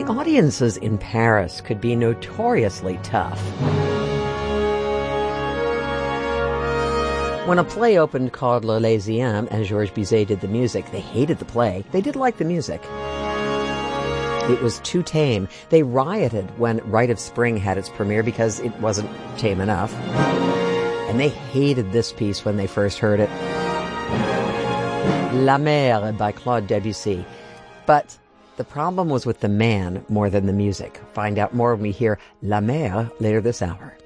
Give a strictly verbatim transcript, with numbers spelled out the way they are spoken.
audiences in Paris could be notoriously tough. When a play opened called L'Elyséen and Georges Bizet did the music, they hated the play. They did like the music. It was too tame. They rioted when Rite of Spring had its premiere because it wasn't tame enough. And they hated this piece when they first heard it. La Mer by Claude Debussy. But the problem was with the man more than the music. Find out more when we hear La Mer later this hour.